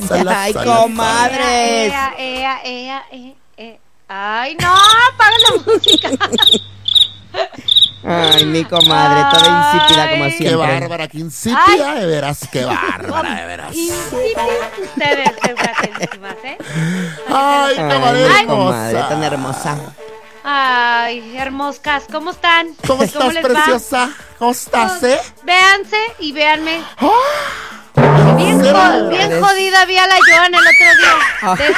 Ay, comadres. Ay, no, apaga la música. Ay, mi comadre, toda insípida como siempre. Qué bárbara, qué insípida, de veras, qué bárbara, de veras. Insípidas ustedes, desgraciadísimas, ¿eh? Ay, comadre Ay, hermosa. comadre, tan hermosa. Ay, hermoscas, ¿cómo están? ¿Cómo estás, les va? preciosa? ¿Cómo estás, Véanse y véanme. Bien Bien jodida vi a la Joan el otro día.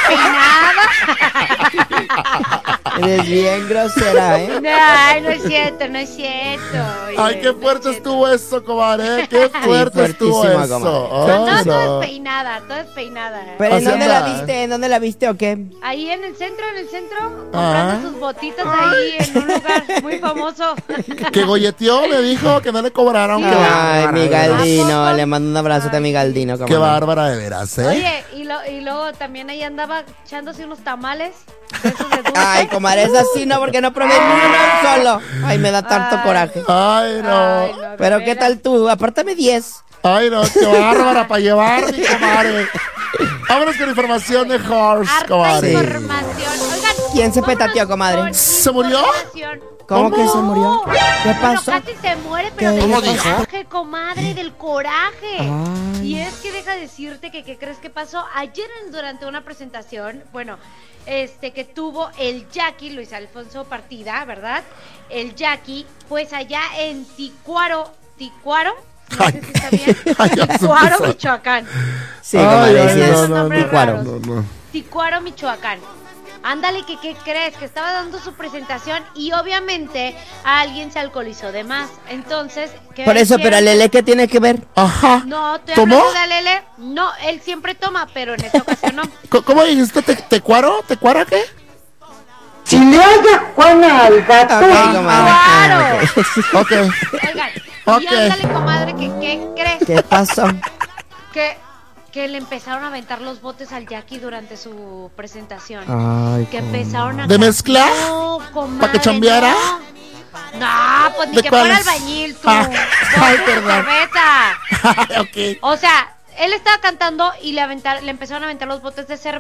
Despeinada. Eres bien grosera, ¿eh? Ay, no es cierto, no es cierto. Oye, Ay, qué fuerte fuerte estuvo eso, comadre. Qué fuerte estuvo fuertísimo, eso. comadre. Ay, No, no. toda despeinada, toda despeinada. ¿Pero O en sea, dónde la viste? ¿En dónde la viste o qué? Ahí en el centro, Ah. comprando sus botitas ahí en un lugar muy famoso. Que golleteó, me dijo que no le cobraron. Sí. Qué Ay, bárbara, mi de veras. Galdino, ¿A poco? le mando un abrazote a mi Galdino. Qué bárbara de veras, ¿eh? Oye, y luego también ahí andaba echándose unos tamales. De esos de dulce. Ay, comadre, es así, no, porque no probé ni uno solo. Ay, me da tanto Ay. coraje. Ay, no. Ay, no, de Pero, ¿qué veras. tal tú? Apártame 10. Ay, no, qué bárbara para llevar, mi comadre. Vámonos con información de Horse, Harta comadre. información. Oigan, ¿Quién se vámonos petateó, comadre? con ¿Se murió? información. ¿Cómo que se murió? ¿Qué Bueno, pasó? casi se muere, pero ¿Qué? del ¿Cómo dijo? coraje, comadre, del coraje. Ay. Y es que deja decirte que, ¿qué crees que pasó? Ayer durante una presentación, bueno, que tuvo el Jackie, Luis Alfonso Partida, ¿verdad? El Jackie, pues allá en Ticuaro, no sé si está bien, Ay, ya se Ticuaro, empezó. Michoacán. Sí, Ay, comadre, ay, sí no, es no, no, Ticuaro. no. Ticuaro, Michoacán. Ándale, que ¿qué crees? Que estaba dando su presentación y obviamente a alguien se alcoholizó de más. Entonces, ¿qué Por eso, pero hicieron? Lele, ¿qué tiene que ver? Ajá. No, estoy ¿Tomó? hablando de Alele. No, él siempre toma, pero en esta ocasión no. ¿Cómo dijiste? ¿Tecuaro? ¿Tecuara qué? Si le haya Juana al gato, Ok, comadre. ¡Claro! Ah, ok. Ok. Oigan, Ok. y ándale, comadre, que ¿qué crees? ¿Qué pasó? Que le empezaron a aventar los botes al Jackie durante su presentación. Ay, Que empezaron a... ¿De mezcla? No, comadre, ¿Pa' que chambeara? No, pues ni ¿De que fuera cuáles? albañil, tú. Ah, ay, Botes de perdón. cerveza. Ok. O sea, él estaba cantando y le empezaron a aventar los botes de cerveza.